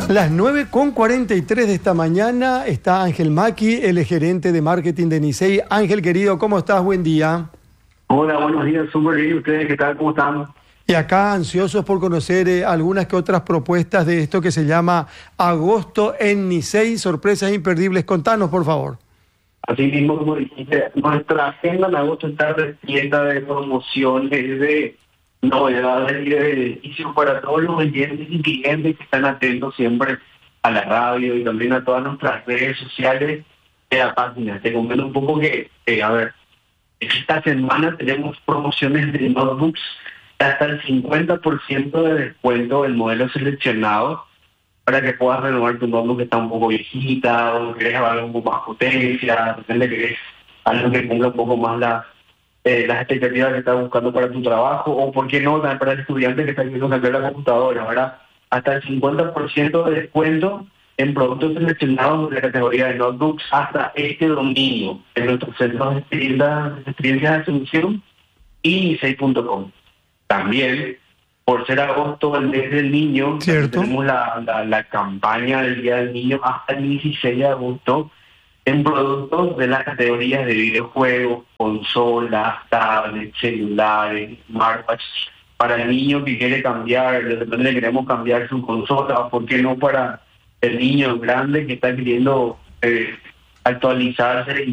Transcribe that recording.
Son las 9:43 de esta mañana. Está Ángel Maki, el gerente de marketing de Nicey. Ángel, querido, ¿cómo estás? Buen día. Hola, buenos días, súper bien. ¿Ustedes qué tal? ¿Cómo están? Y acá ansiosos por conocer algunas que otras propuestas de esto que se llama Agosto en Nicey. Sorpresas imperdibles. Contanos, por favor. Así mismo, como dijiste, nuestra agenda en agosto está repleta de promociones, de novedades y de beneficios para todos los oyentes y clientes que están atentos siempre a la radio y también a todas nuestras redes sociales de la página. Te comento un poco que, esta semana tenemos promociones de notebooks hasta el 50% de descuento del modelo seleccionado para que puedas renovar tu notebook que está un poco viejita, o querés algo un poco más potencia, depende, querés algo que cumpla un poco más las expectativas que estás buscando para tu trabajo, o por qué no, también para el estudiante que está queriendo cambiar la computadora, ¿verdad? Hasta el 50% de descuento en productos seleccionados de la categoría de notebooks hasta este domingo en nuestros centros de experiencias de solución y Nicey.com. También, por ser agosto, el mes del niño, tenemos la campaña del Día del Niño hasta el 16 de agosto en productos de las categorías de videojuegos, consolas, tablets, celulares, smartwatches. Para el niño que quiere cambiar, de repente le queremos cambiar su consola, ¿por qué no para el niño grande que está queriendo actualizarse